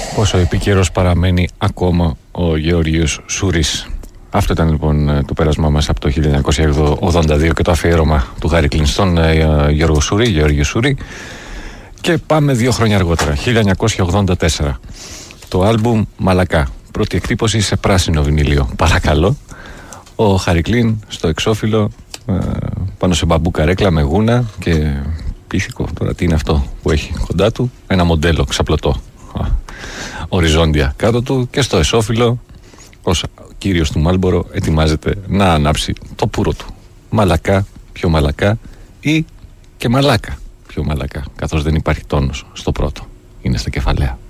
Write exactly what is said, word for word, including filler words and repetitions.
Πόσο επίκαιρος παραμένει ακόμα ο Γεώργιος Σούρης. Αυτό ήταν λοιπόν το πέρασμά μας από το χίλια εννιακόσια ογδόντα δύο και το αφιέρωμα του Χάρη Κλίν στον Γιώργο Σούρη, Γεώργιο Σούρη. Και πάμε δύο χρόνια αργότερα, χίλια εννιακόσια ογδόντα τέσσερα. Το άλμπουμ Μαλακά. Πρώτη εκτύπωση σε πράσινο βινιλίο. Παρακαλώ. Ο Χάρη Κλίν στο εξώφυλλο, πάνω σε μπαμπού καρέκλα με γούνα και πίθηκο. Τώρα τι είναι αυτό που έχει κοντά του? Ένα μοντέλο ξαπλωτό, οριζόντια κάτω του, και στο εσώφυλλο ως κύριος του Μάλμπορο ετοιμάζεται να ανάψει το πουρο του. Μαλακά, πιο μαλακά, ή και μαλάκα, πιο μαλακά, καθώς δεν υπάρχει τόνος στο πρώτο. Είναι στα κεφαλαία.